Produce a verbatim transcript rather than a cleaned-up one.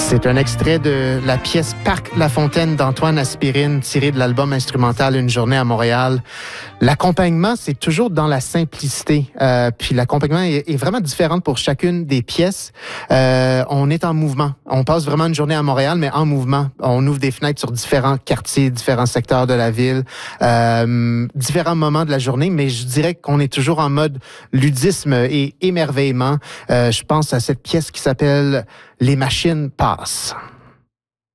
C'est un extrait de la pièce Parc La Fontaine d'Antoine Aspirine, tirée de l'album instrumental Une journée à Montréal. L'accompagnement, c'est toujours dans la simplicité. Euh, puis l'accompagnement est, est vraiment différent pour chacune des pièces. Euh, on est en mouvement. On passe vraiment une journée à Montréal, mais en mouvement. On ouvre des fenêtres sur différents quartiers, différents secteurs de la ville, euh, différents moments de la journée, mais je dirais qu'on est toujours en mode ludisme et émerveillement. Euh, je pense à cette pièce qui s'appelle « Les machines passent ».